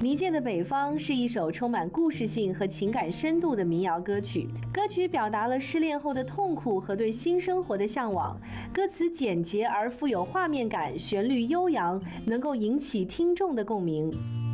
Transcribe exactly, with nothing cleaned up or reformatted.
泥涧的北方》是一首充满故事性和情感深度的民谣歌曲，歌曲表达了失恋后的痛苦和对新生活的向往，歌词简洁而富有画面感，旋律悠扬，能够引起听众的共鸣。